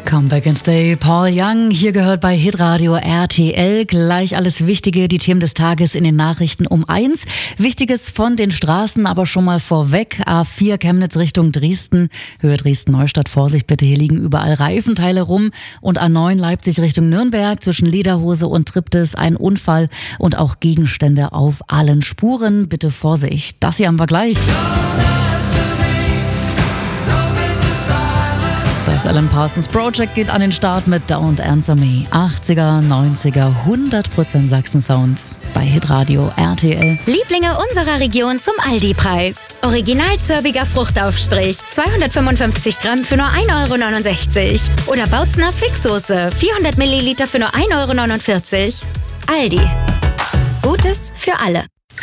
Come Back and Stay, Paul Young, hier gehört bei Hitradio RTL. Gleich alles Wichtige, die Themen des Tages in den Nachrichten um 1. Wichtiges von den Straßen, aber schon mal vorweg. A4 Chemnitz Richtung Dresden, Höhe Dresden-Neustadt, Vorsicht bitte, hier liegen überall Reifenteile rum. Und A9 Leipzig Richtung Nürnberg, zwischen Lederhose und Triptis ein Unfall und auch Gegenstände auf allen Spuren. Bitte Vorsicht, das hier haben wir gleich. Das Alan Parsons Project geht an den Start mit Don't Answer Me. 80er, 90er, 100% Sachsen-Sound bei Hitradio RTL. Lieblinge unserer Region zum Aldi-Preis. Original zörbiger Fruchtaufstrich, 255 Gramm für nur 1,69 €. Oder Bautzner Fixsoße, 400 Milliliter für nur 1,49 €. Aldi. Gutes für alle.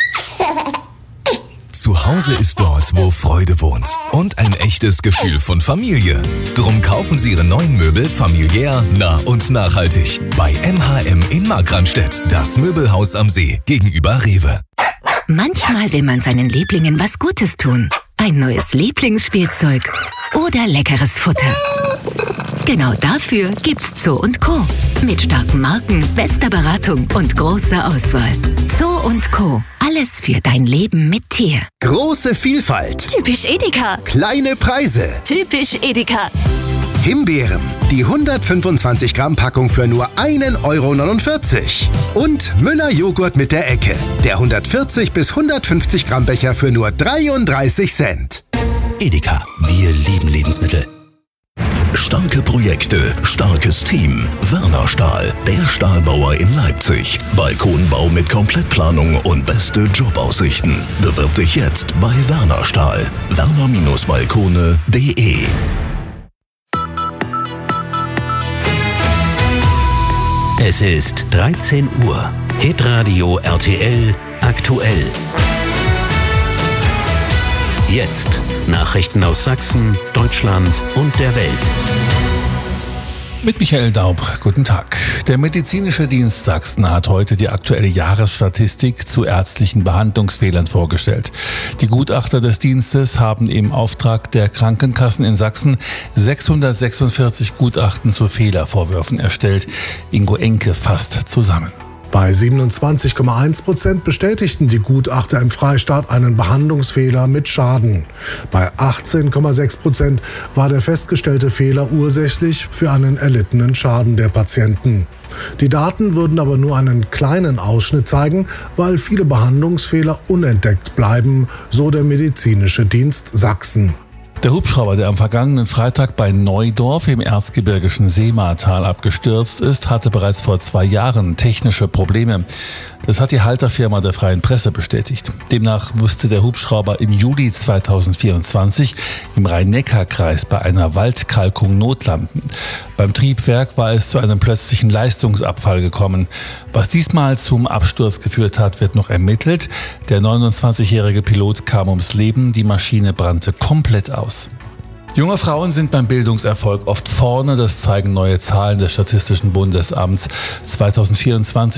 Zu Hause ist dort, wo Freude wohnt. Und ein echtes Gefühl von Familie. Drum kaufen Sie Ihre neuen Möbel familiär, nah und nachhaltig. Bei MHM in Markranstädt. Das Möbelhaus am See gegenüber Rewe. Manchmal will man seinen Lieblingen was Gutes tun. Ein neues Lieblingsspielzeug oder leckeres Futter. Genau dafür gibt's Zoo & Co. Mit starken Marken, bester Beratung und großer Auswahl. Zoo & Co. Alles für dein Leben mit Tier. Große Vielfalt. Typisch Edeka. Kleine Preise. Typisch Edeka. Himbeeren. Die 125 Gramm Packung für nur 1,49 €. Und Müller Joghurt mit der Ecke. Der 140 bis 150 Gramm Becher für nur 33 Cent. Edeka, wir lieben Lebensmittel. Starke Projekte, starkes Team. Werner Stahl, der Stahlbauer in Leipzig. Balkonbau mit Komplettplanung und beste Jobaussichten. Bewirb dich jetzt bei Werner Stahl. werner-balkone.de. Es ist 13 Uhr. Hitradio RTL aktuell. Jetzt Nachrichten aus Sachsen, Deutschland und der Welt. Mit Michael Daub, guten Tag. Der Medizinische Dienst Sachsen hat heute die aktuelle Jahresstatistik zu ärztlichen Behandlungsfehlern vorgestellt. Die Gutachter des Dienstes haben im Auftrag der Krankenkassen in Sachsen 646 Gutachten zu Fehlervorwürfen erstellt. Ingo Enke fasst zusammen. Bei 27,1% bestätigten die Gutachter im Freistaat einen Behandlungsfehler mit Schaden. Bei 18,6% war der festgestellte Fehler ursächlich für einen erlittenen Schaden der Patienten. Die Daten würden aber nur einen kleinen Ausschnitt zeigen, weil viele Behandlungsfehler unentdeckt bleiben, so der Medizinische Dienst Sachsen. Der Hubschrauber, der am vergangenen Freitag bei Neudorf im erzgebirgischen Seematal abgestürzt ist, hatte bereits vor 2 Jahren technische Probleme. Das hat die Halterfirma der Freien Presse bestätigt. Demnach musste der Hubschrauber im Juli 2024 im Rhein-Neckar-Kreis bei einer Waldkalkung notlanden. Beim Triebwerk war es zu einem plötzlichen Leistungsabfall gekommen. Was diesmal zum Absturz geführt hat, wird noch ermittelt. Der 29-jährige Pilot kam ums Leben, die Maschine brannte komplett aus. Junge Frauen sind beim Bildungserfolg oft vorne, das zeigen neue Zahlen des Statistischen Bundesamts. 2024